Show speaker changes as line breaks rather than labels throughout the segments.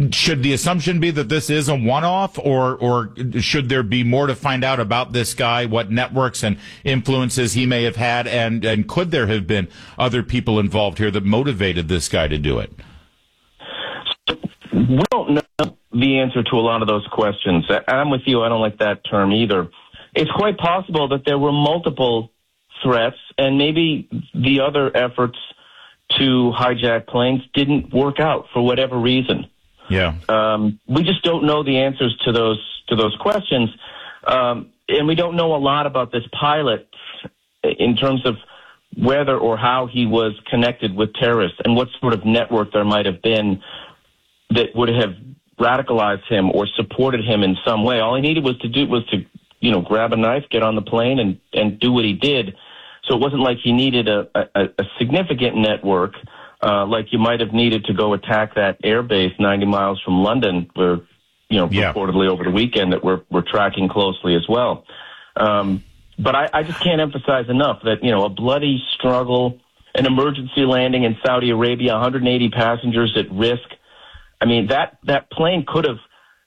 Should the assumption be that this is a one-off, or should there be more to find out about this guy, what networks and influences he may have had, and could there have been other people involved here that motivated this guy to do it?
We don't know the answer to a lot of those questions. I'm with you. I don't like that term either. It's quite possible that there were multiple threats, and maybe the other efforts to hijack planes didn't work out for whatever reason.
Yeah.
We just don't know the answers to those questions, and we don't know a lot about this pilot in terms of whether or how he was connected with terrorists and what sort of network there might have been that would have radicalized him or supported him in some way. All he needed was to grab a knife, get on the plane, and do what he did. So it wasn't like he needed a significant network like you might have needed to go attack that air base 90 miles from London, where, reportedly over the weekend that we're tracking closely as well. But I just can't emphasize enough that, a bloody struggle, an emergency landing in Saudi Arabia, 180 passengers at risk. I mean, that plane could have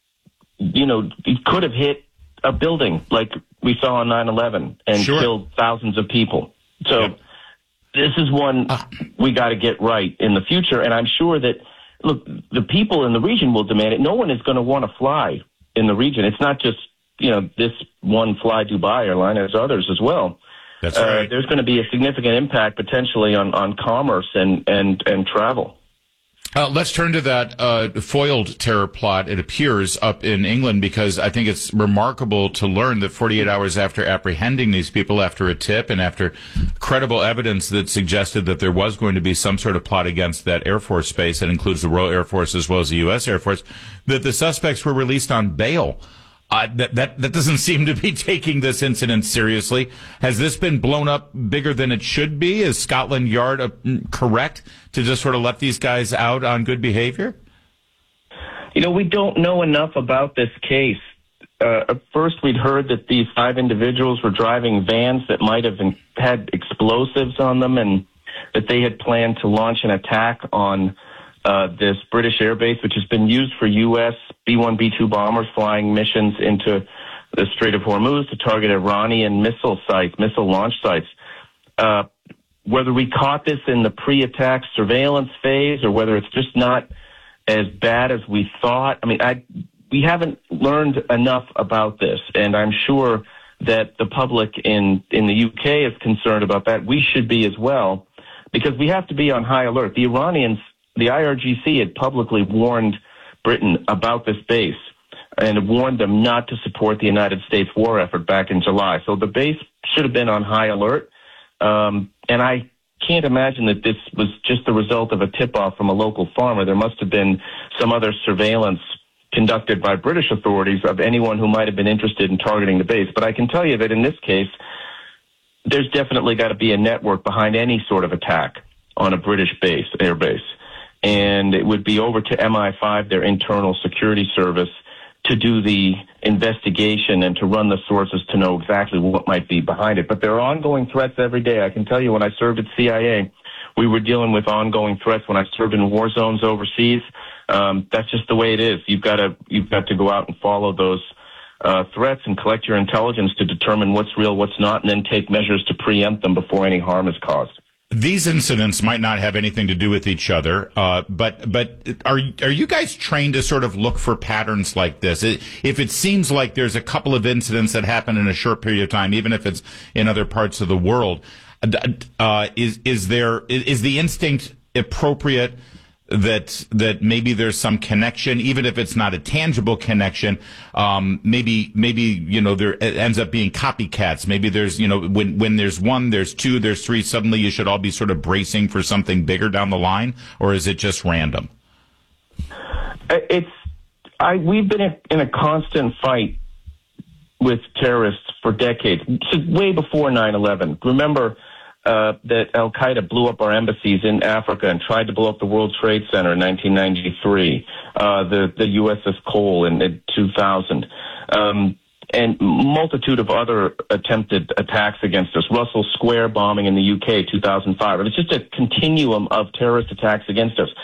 hit a building like we saw on 9/11 and killed thousands of people. So this is one we got to get right in the future. And I'm sure that, look, the people in the region will demand it. No one is going to want to fly in the region. It's not just, this one Fly Dubai airline. There's others as well.
That's right.
There's going to be a significant impact potentially on commerce and travel.
Let's turn to that foiled terror plot, it appears, up in England, because I think it's remarkable to learn that 48 hours after apprehending these people, after a tip and after credible evidence that suggested that there was going to be some sort of plot against that Air Force base, that includes the Royal Air Force as well as the U.S. Air Force, that the suspects were released on bail. That doesn't seem to be taking this incident seriously. Has this been blown up bigger than it should be? Is Scotland Yard correct to just sort of let these guys out on good behavior?
We don't know enough about this case. At first, we'd heard that these 5 individuals were driving vans that might have had explosives on them, and that they had planned to launch an attack on this British air base, which has been used for U.S. B-1, B-2 bombers flying missions into the Strait of Hormuz to target Iranian missile launch sites. Whether we caught this in the pre-attack surveillance phase or whether it's just not as bad as we thought, we haven't learned enough about this, and I'm sure that the public in the UK is concerned about that. We should be as well, because we have to be on high alert. The Iranians, the IRGC, had publicly warned Britain about this base and warned them not to support the United States war effort back in July. So the base should have been on high alert. And I can't imagine that this was just the result of a tip-off from a local farmer. There must have been some other surveillance conducted by British authorities of anyone who might have been interested in targeting the base. But I can tell you that in this case, there's definitely got to be a network behind any sort of attack on a British base, air base. And it would be over to MI5, their internal security service, to do the investigation and to run the sources to know exactly what might be behind it. But there are ongoing threats every day. I can tell you, when I served at CIA, we were dealing with ongoing threats. When I served in war zones overseas, that's just the way it is. You've got to go out and follow those threats and collect your intelligence to determine what's real, what's not, and then take measures to preempt them before any harm is caused.
These incidents might not have anything to do with each other, but are you guys trained to sort of look for patterns like this? If it seems like there's a couple of incidents that happen in a short period of time, even if it's in other parts of the world, is the instinct appropriate that maybe there's some connection, even if it's not a tangible connection? Maybe there ends up being copycats. Maybe there's when there's 1, there's 2, there's 3. Suddenly you should all be sort of bracing for something bigger down the line, or is it just random?
We've been in a constant fight with terrorists for decades, way before 9/11. Remember that Al-Qaeda blew up our embassies in Africa and tried to blow up the World Trade Center in 1993, the USS Cole in 2000, and multitude of other attempted attacks against us. Russell Square bombing in the UK, 2005. It's just a continuum of terrorist attacks against us.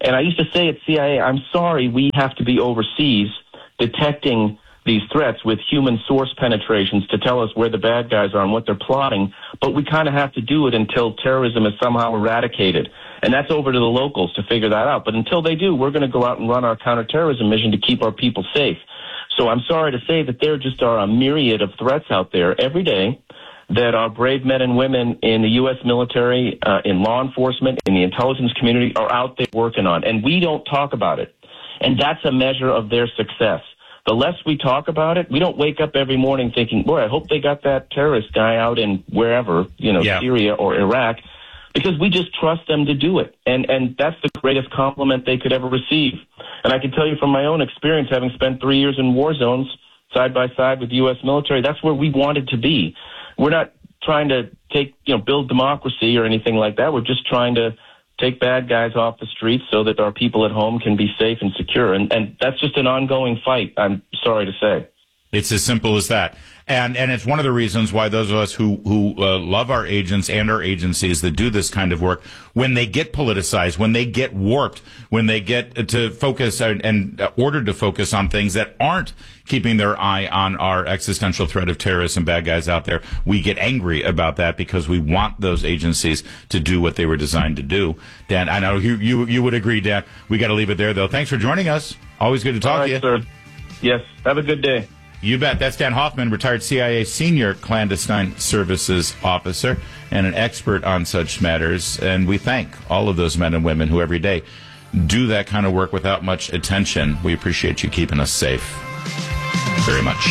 And I used to say at CIA, I'm sorry, we have to be overseas detecting these threats with human source penetrations to tell us where the bad guys are and what they're plotting, but we kind of have to do it until terrorism is somehow eradicated. And that's over to the locals to figure that out. But until they do, we're going to go out and run our counterterrorism mission to keep our people safe. So I'm sorry to say that there just are a myriad of threats out there every day that our brave men and women in the U.S. military, in law enforcement, in the intelligence community are out there working on. And we don't talk about it. And that's a measure of their success. The less we talk about it, we don't wake up every morning thinking, boy, I hope they got that terrorist guy out in wherever, Syria or Iraq, because we just trust them to do it. And that's the greatest compliment they could ever receive. And I can tell you from my own experience, having spent 3 years in war zones side by side with the U.S. military, that's where we wanted to be. We're not trying to build democracy or anything like that. We're just trying to take bad guys off the streets so that our people at home can be safe and secure. And that's just an ongoing fight, I'm sorry to say.
It's as simple as that. And it's one of the reasons why those of us who love our agents and our agencies that do this kind of work, when they get politicized, when they get warped, when they get to focus and ordered to focus on things that aren't keeping their eye on our existential threat of terrorists and bad guys out there, we get angry about that because we want those agencies to do what they were designed to do. Dan, I know you would agree, Dan. We got to leave it there, though. Thanks for joining us. Always good to talk to you.
Sir. Yes. Have a good day.
You bet. That's Dan Hoffman, retired CIA senior clandestine services officer and an expert on such matters. And we thank all of those men and women who every day do that kind of work without much attention. We appreciate you keeping us safe very much.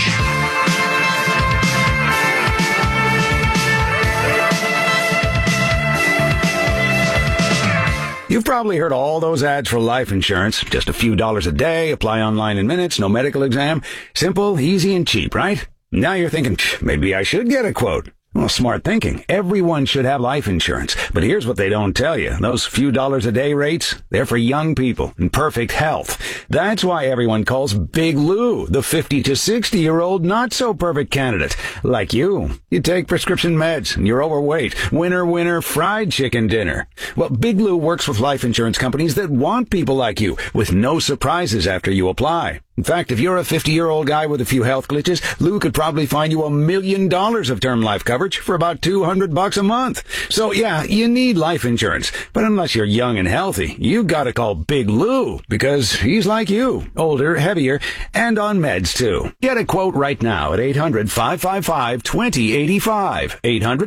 You've probably heard all those ads for life insurance. Just a few dollars a day, apply online in minutes, no medical exam. Simple, easy, and cheap, right? Now you're thinking, maybe I should get a quote. Well, smart thinking. Everyone should have life insurance. But here's what they don't tell you. Those few dollars a day rates, they're for young people in perfect health. That's why everyone calls Big Lou the 50 to 60-year-old not-so-perfect candidate. Like you. You take prescription meds, and you're overweight. Winner, fried chicken dinner. Well, Big Lou works with life insurance companies that want people like you, with no surprises after you apply. In fact, if you're a 50-year-old guy with a few health glitches, Lou could probably find you $1 million of term life coverage for about $200 a month. So yeah, you need life insurance. But unless you're young and healthy, you gotta call Big Lou, because he's like you, older, heavier, and on meds too. Get a quote right now at 800-555-2085.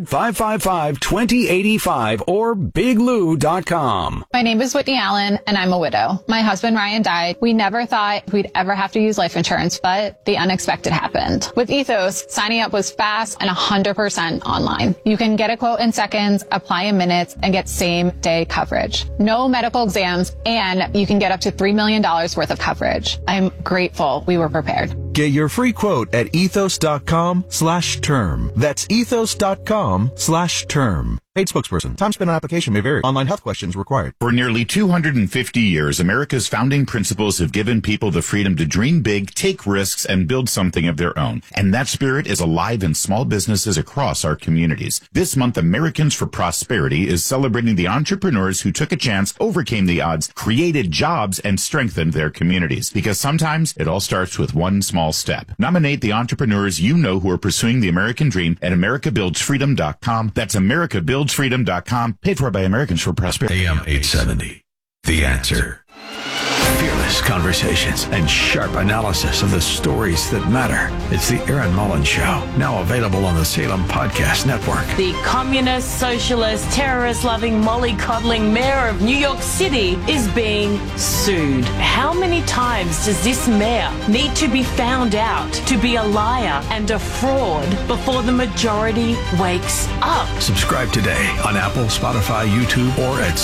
800-555-2085 or biglou.com.
My name is Whitney Allen, and I'm a widow. My husband Ryan died. We never thought we'd ever have to use life insurance, but the unexpected happened. With Ethos, signing up was fast and 100% online. You can get a quote in seconds, apply in minutes, and get same-day coverage. No medical exams, and you can get up to $3 million worth of coverage. I'm grateful we were prepared.
Get your free quote at ethos.com/term. That's ethos.com/term. Paid spokesperson. Time spent on application may vary. Online health questions required.
For nearly 250 years, America's founding principles have given people the freedom to dream big, take risks, and build something of their own. And that spirit is alive in small businesses across our communities. This month, Americans for Prosperity is celebrating the entrepreneurs who took a chance, overcame the odds, created jobs, and strengthened their communities. Because sometimes it all starts with one small step. Nominate the entrepreneurs you know who are pursuing the American dream at americabuildsfreedom.com. That's americabuildsfreedom.com. Paid for by Americans for Prosperity.
AM 870. The Answer. Fearless conversations and sharp analysis of the stories that matter. It's the Aaron Mullins Show, now available on the Salem Podcast Network.
The communist, socialist, terrorist-loving, mollycoddling mayor of New York City is being sued. How many times does this mayor need to be found out to be a liar and a fraud before the majority wakes up?
Subscribe today on Apple, Spotify, YouTube, or at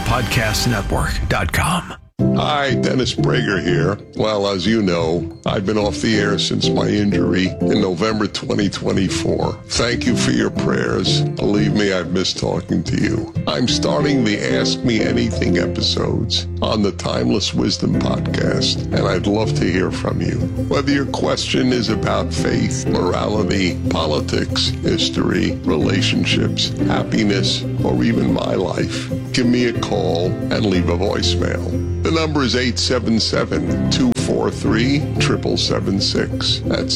SalemPodcastNetwork.com.
Hi, Dennis Prager here. Well, as you know, I've been off the air since my injury in November 2024. Thank you for your prayers. Believe me, I've missed talking to you. I'm starting the Ask Me Anything episodes on the Timeless Wisdom podcast, and I'd love to hear from you. Whether your question is about faith, morality, politics, history, relationships, happiness, or even my life, give me a call and leave a voicemail. The number is 877-243-7776. That's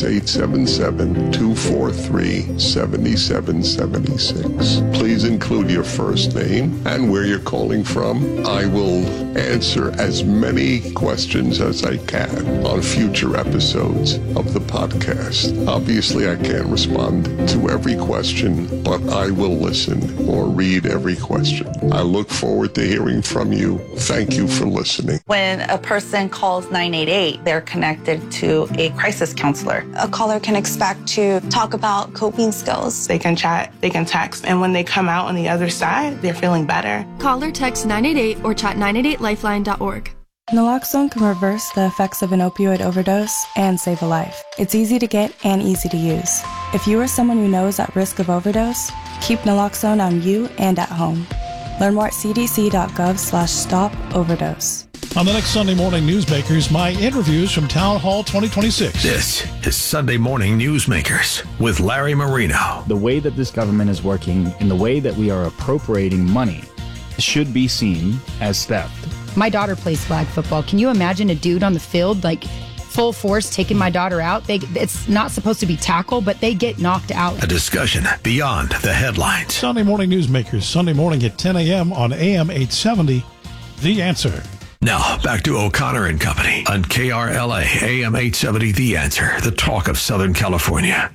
877-243-7776. Please include your first name and where you're calling from. I will answer as many questions as I can on future episodes of the podcast. Obviously, I can't respond to every question, but I will listen or read every question. I look forward to hearing from you. Thank you for listening.
When a person calls 988, they're connected to a crisis counselor.
A caller can expect to talk about coping skills.
They can chat, they can text, and when they come out on the other side, they're feeling better.
Call or text 988 or chat 988lifeline.org.
Naloxone can reverse the effects of an opioid overdose and save a life. It's easy to get and easy to use. If you or someone you know is at risk of overdose, keep naloxone on you and at home. Learn more at cdc.gov/stop-overdose.
On the next Sunday Morning Newsmakers, my interviews from Town Hall 2026.
This is Sunday Morning Newsmakers with Larry Marino.
The way that this government is working and the way that we are appropriating money should be seen as theft.
My daughter plays flag football. Can you imagine a dude on the field, like full force, taking my daughter out? It's not supposed to be tackle, but they get knocked out.
A discussion beyond the headlines.
Sunday Morning Newsmakers, Sunday morning at 10 a.m. on AM 870. The Answer.
Now, back to O'Connor and Company on KRLA AM 870, The Answer, the talk of Southern California.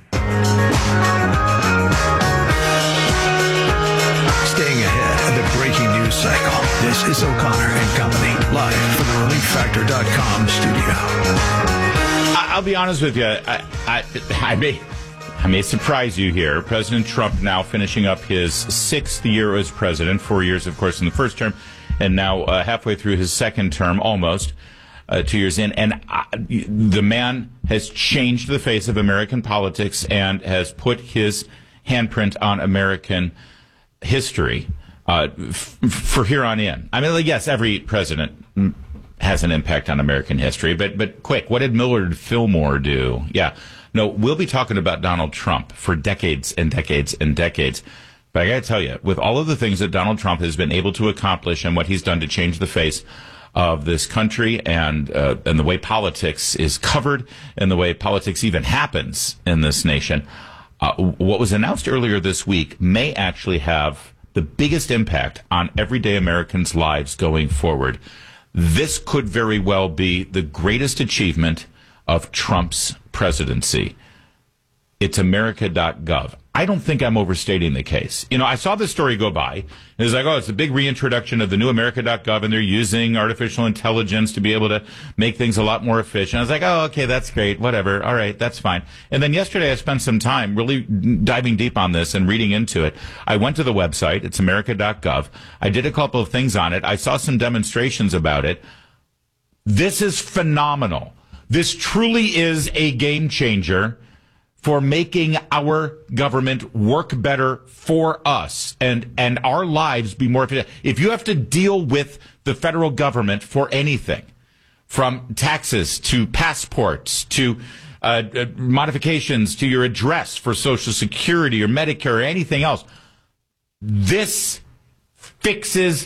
Staying ahead of the breaking news cycle, this is O'Connor and Company, live from the ReliefFactor.com studio.
I'll be honest with you. I may surprise you here. President Trump now finishing up his 6th year as president, 4 years, of course, in the first term, and now halfway through his second term, almost 2 years in. And the man has changed the face of American politics and has put his handprint on American history for here on in. I mean, yes, every president has an impact on American history, but quick, what did Millard Fillmore do? Yeah. No, we'll be talking about Donald Trump for decades and decades and decades. But I got to tell you, with all of the things that Donald Trump has been able to accomplish and what he's done to change the face of this country and the way politics is covered and the way politics even happens in this nation, what was announced earlier this week may actually have the biggest impact on everyday Americans' lives going forward. This could very well be the greatest achievement of Trump's presidency. It's America.gov. I don't think I'm overstating the case. You know, I saw this story go by. It's like, it's a big reintroduction of the new America.gov, and they're using artificial intelligence to be able to make things a lot more efficient. I was like, okay, that's great. Whatever. All right, that's fine. And then yesterday I spent some time really diving deep on this and reading into it. I went to the website. It's America.gov. I did a couple of things on it. I saw some demonstrations about it. This is phenomenal. This truly is a game changer for making our government work better for us and our lives be more efficient. If you have to deal with the federal government for anything, from taxes to passports to modifications to your address for Social Security or Medicare or anything else, this fixes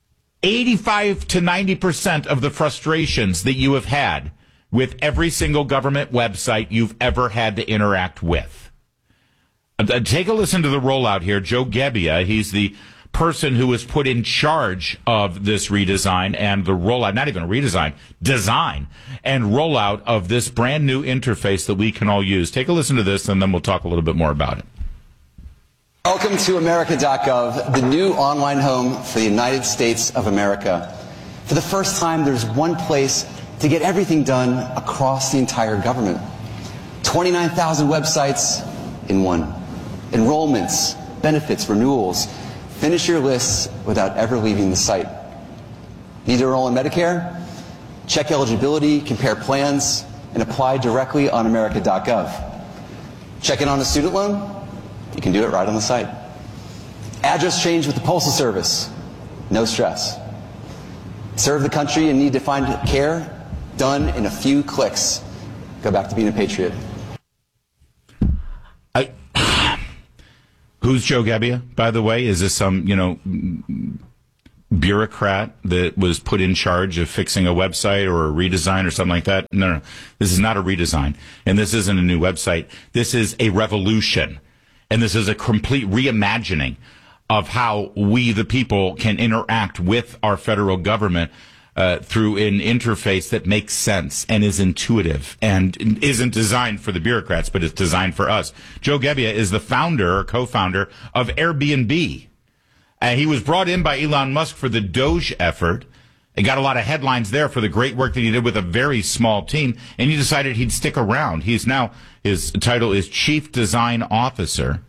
85 to 90% of the frustrations that you have had with every single government website you've ever had to interact with. Take a listen to the rollout here. Joe Gebbia, he's the person who was put in charge of this redesign and the rollout, not even a redesign, design and rollout of this brand new interface that we can all use. Take a listen to this, and then we'll talk a little bit more about it.
Welcome to America.gov, the new online home for the United States of America. For the first time, there's one place to get everything done across the entire government. 29,000 websites in one. Enrollments, benefits, renewals. Finish your lists without ever leaving the site. Need to enroll in Medicare? Check eligibility, compare plans, and apply directly on America.gov. Check in on a student loan? You can do it right on the site. Address change with the Postal Service? No stress. Serve the country and need to find care? Done in a few clicks. Go back to being a patriot.
Who's Joe Gebbia, by the way? Is this some, bureaucrat that was put in charge of fixing a website or a redesign or something like that. No. This is not a redesign. And this isn't a new website. This is a revolution. And this is a complete reimagining of how we, the people, can interact with our federal government through an interface that makes sense and is intuitive and isn't designed for the bureaucrats, but it's designed for us. Joe Gebbia is the founder or co-founder of Airbnb. He was brought in by Elon Musk for the Doge effort. He got a lot of headlines there for the great work that he did with a very small team, and he decided he'd stick around. His title is Chief Design Officer,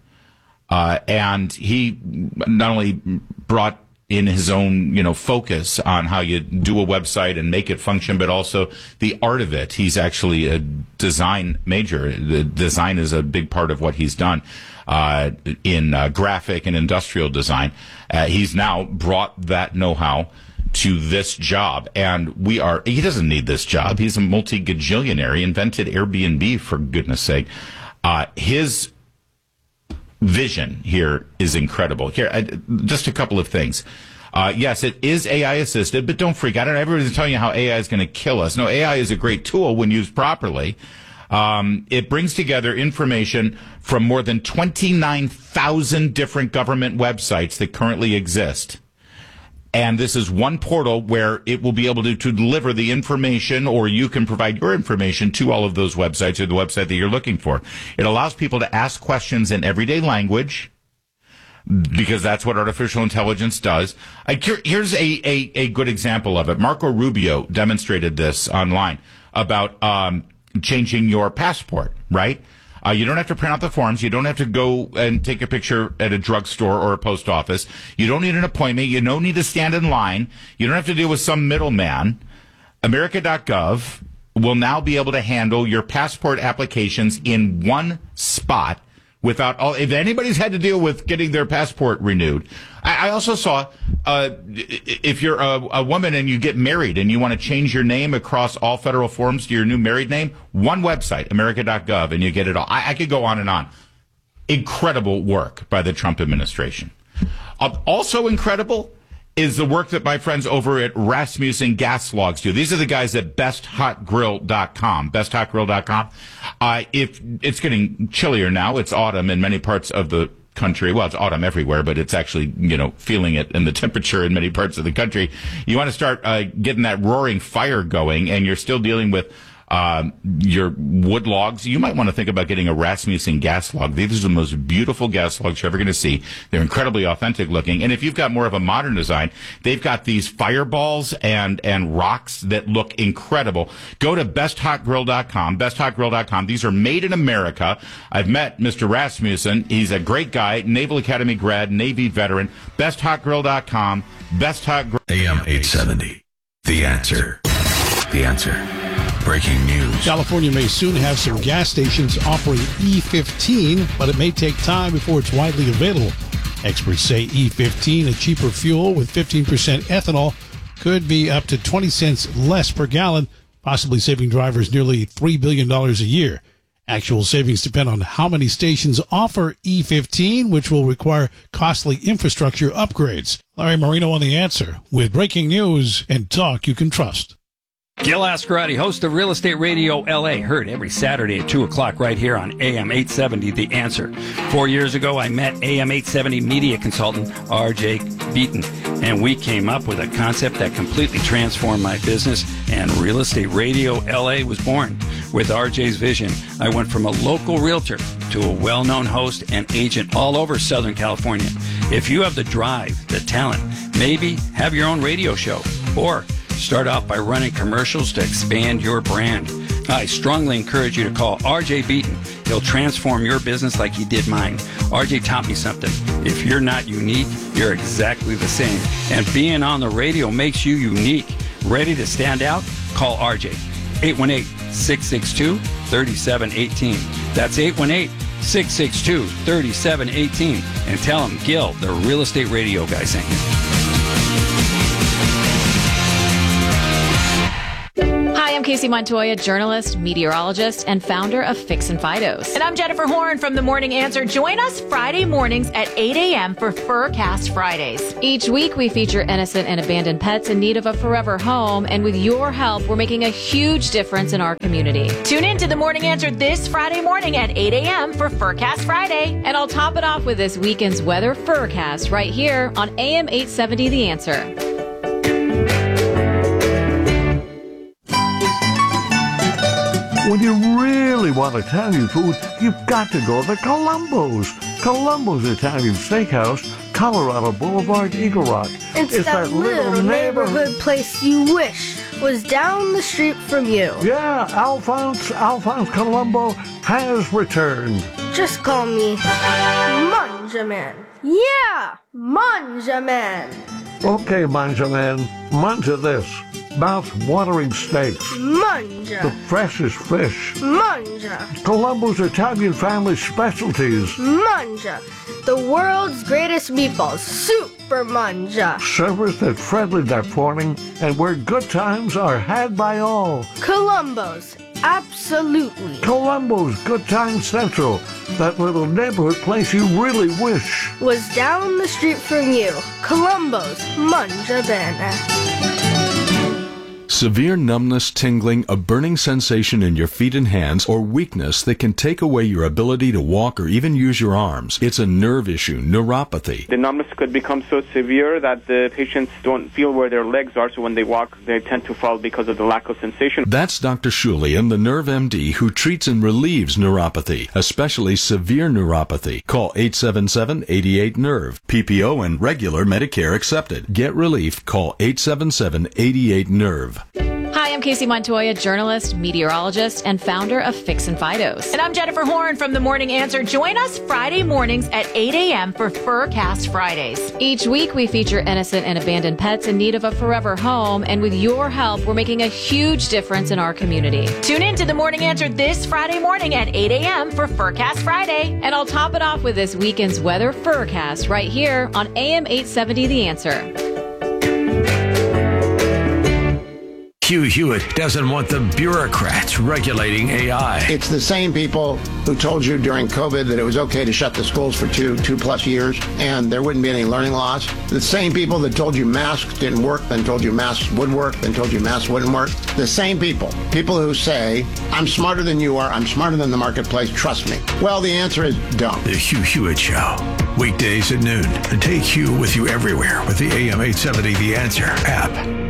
and he not only brought in his own, focus on how you do a website and make it function, but also the art of it. He's actually a design major. The design is a big part of what he's done in graphic and industrial design. He's now brought that know-how to this job, and he doesn't need this job. He's a multi-gajillionaire. He invented Airbnb, for goodness sake. His vision here is incredible. Here, just a couple of things. Yes, it is AI assisted, but don't freak out. Everybody's telling you how AI is going to kill us. No, AI is a great tool when used properly. It brings together information from more than 29,000 different government websites that currently exist. And this is one portal where it will be able to deliver the information, or you can provide your information to all of those websites or the website that you're looking for. It allows people to ask questions in everyday language, because that's what artificial intelligence does. Here's a good example of it. Marco Rubio demonstrated this online about changing your passport, right? You don't have to print out the forms. You don't have to go and take a picture at a drugstore or a post office. You don't need an appointment. You don't need to stand in line. You don't have to deal with some middleman. America.gov will now be able to handle your passport applications in one spot without all. If anybody's had to deal with getting their passport renewed. I also saw if you're a woman and you get married and you want to change your name across all federal forms to your new married name, one website, America.gov, and you get it all. I could go on and on. Incredible work by the Trump administration. Also incredible is the work that my friends over at Rasmussen Gas Logs do. These are the guys at BestHotGrill.com. BestHotGrill.com. If it's getting chillier now, it's autumn in many parts of the country. Well, it's autumn everywhere, but it's actually, feeling it in the temperature in many parts of the country. You want to start getting that roaring fire going, and you're still dealing with your wood logs. You might want to think about getting a Rasmussen gas log. These are the most beautiful gas logs you're ever going to see. They're incredibly authentic looking. And if you've got more of a modern design, they've got these fireballs and rocks that look incredible. Go to BestHotGrill.com, BestHotGrill.com. These are made in America. I've met Mr. Rasmussen. He's a great guy, Naval Academy grad, Navy veteran. BestHotGrill.com, BestHotGrill.
AM 870. The Answer. The Answer. Breaking news.
California may soon have some gas stations offering E15, but it may take time before it's widely available. Experts say E15, a cheaper fuel with 15% ethanol, could be up to 20 cents less per gallon, possibly saving drivers nearly $3 billion a year. Actual savings depend on how many stations offer E15, which will require costly infrastructure upgrades. Larry Marino on The Answer with breaking news and talk you can trust.
Gil Ascarati, host of Real Estate Radio LA, heard every Saturday at 2 o'clock right here on AM 870, The Answer. 4 years ago, I met AM 870 media consultant RJ Beaton, and we came up with a concept that completely transformed my business, and Real Estate Radio LA was born. With RJ's vision, I went from a local realtor to a well-known host and agent all over Southern California. If you have the drive, the talent, maybe have your own radio show, or start off by running commercials to expand your brand. I strongly encourage you to call RJ Beaton. He'll transform your business like he did mine. RJ taught me something. If you're not unique, you're exactly the same. And being on the radio makes you unique. Ready to stand out? Call RJ. 818-662-3718. That's 818-662-3718. And tell him Gil, the Real Estate Radio guy, sent you.
Hi, I'm Casey Montoya, journalist, meteorologist, and founder of Fix and Fidos.
And I'm Jennifer Horn from The Morning Answer. Join us Friday mornings at 8 a.m. for Furcast Fridays.
Each week, we feature innocent and abandoned pets in need of a forever home. And with your help, we're making a huge difference in our community.
Tune in to The Morning Answer this Friday morning at 8 a.m. for Furcast Friday.
And I'll top it off with this weekend's weather Furcast right here on AM 870 The Answer.
When you really want Italian food, you've got to go to Columbo's. Columbo's Italian Steakhouse, Colorado Boulevard, Eagle Rock.
It's that little neighborhood place you wish was down the street from you.
Yeah, Alphonse Columbo has returned.
Just call me Manjaman. Yeah, Manjaman.
Okay, Manjaman, manja this. Mouth-watering steaks.
Manja.
The freshest fish.
Manja.
Columbo's Italian family specialties.
Manja. The world's greatest meatballs. Super Manja.
Serviced at friendly that morning and where good times are had by all.
Columbo's. Absolutely.
Columbo's Good Time Central. That little neighborhood place you really wish
was down the street from you. Columbo's Manja Bene.
Severe numbness, tingling, a burning sensation in your feet and hands, or weakness that can take away your ability to walk or even use your arms. It's a nerve issue, neuropathy.
The numbness could become so severe that the patients don't feel where their legs are, so when they walk, they tend to fall because of the lack of sensation.
That's Dr. Shulian, the Nerve MD, who treats and relieves neuropathy, especially severe neuropathy. Call 877-88-NERVE. PPO and regular Medicare accepted. Get relief. Call 877-88-NERVE.
Hi, I'm Casey Montoya, journalist, meteorologist, and founder of Fix and Fidos.
And I'm Jennifer Horn from The Morning Answer. Join us Friday mornings at 8 a.m. for Furcast Fridays.
Each week, we feature innocent and abandoned pets in need of a forever home. And with your help, we're making a huge difference in our community.
Tune in to The Morning Answer this Friday morning at 8 a.m. for Furcast Friday.
And I'll top it off with this weekend's weather Furcast right here on AM 870 The Answer.
Hugh Hewitt doesn't want the bureaucrats regulating AI.
It's the same people who told you during COVID that it was okay to shut the schools for two plus years and there wouldn't be any learning loss. The same people that told you masks didn't work, then told you masks would work, then told you masks wouldn't work. The same people who say, I'm smarter than you are, I'm smarter than the marketplace, trust me. Well, the answer is don't.
The Hugh Hewitt Show, weekdays at noon. And take Hugh with you everywhere with the AM 870 The Answer app.